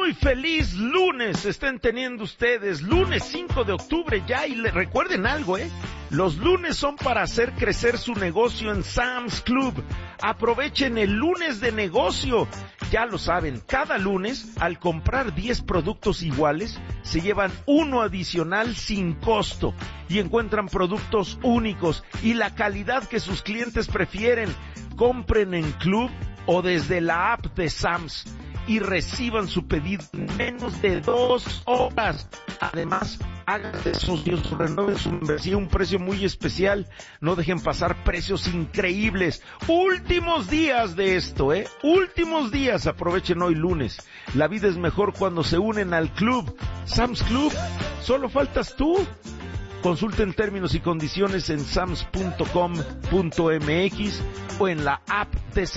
Muy feliz lunes estén teniendo ustedes, lunes 5 de octubre ya, y recuerden algo, los lunes son para hacer crecer su negocio en Sam's Club. Aprovechen el lunes de negocio. Ya lo saben, cada lunes al comprar 10 productos iguales se llevan uno adicional sin costo y encuentran productos únicos y la calidad que sus clientes prefieren. Compren en Club o desde la app de Sam's y reciban su pedido en menos de 2 horas. Además, háganse socios, renueven su membresía a un precio muy especial. No dejen pasar precios increíbles. Últimos días de esto, últimos días. Aprovechen hoy lunes. La vida es mejor cuando se unen al club. Sam's Club, solo faltas tú. Consulten términos y condiciones en sams.com.mx o en la app de Sam's.